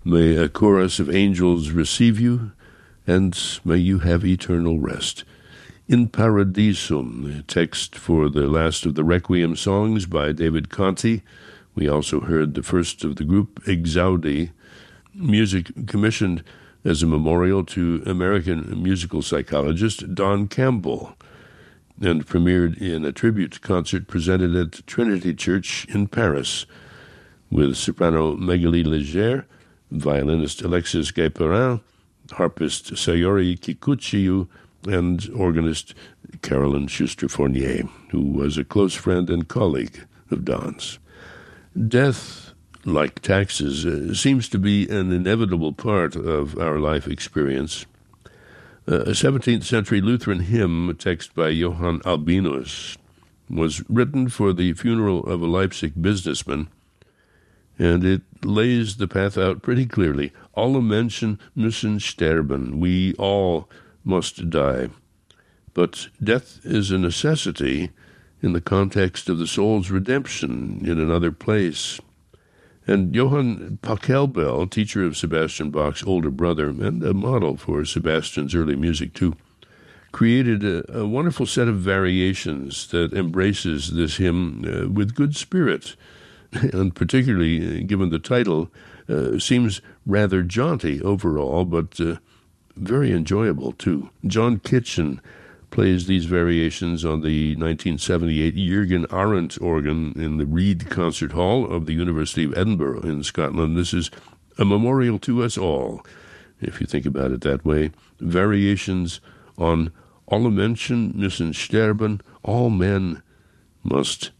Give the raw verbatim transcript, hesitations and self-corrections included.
May a chorus of angels receive you, and may you have eternal rest. In Paradisum, the text for the last of the Requiem songs by David Conti. We also heard the first of the group, Exaudi, music commissioned as a memorial to American musical psychologist Don Campbell, and premiered in a tribute concert presented at Trinity Church in Paris, with soprano Magali Leger, violinist Alexis Guéperin, harpist Sayori Kikuchiyu, and organist Carolyn Schuster-Fournier, who was a close friend and colleague of Don's. Death, like taxes, uh, seems to be an inevitable part of our life experience. Uh, a seventeenth century Lutheran hymn, a text by Johann Albinus, was written for the funeral of a Leipzig businessman, and it lays the path out pretty clearly. Alle Menschen müssen sterben. We all must die. But death is a necessity in the context of the soul's redemption in another place. And Johann Pachelbel, teacher of Sebastian Bach's older brother and a model for Sebastian's early music too, created a, a wonderful set of variations that embraces this hymn uh, with good spirit, and particularly, uh, given the title, uh, seems rather jaunty overall, but uh, very enjoyable too. John Kitchen plays these variations on the nineteen seventy-eight Jürgen Arendt organ in the Reed Concert Hall of the University of Edinburgh in Scotland. This is a memorial to us all, if you think about it that way. Variations on Alle Menschen müssen sterben, all men must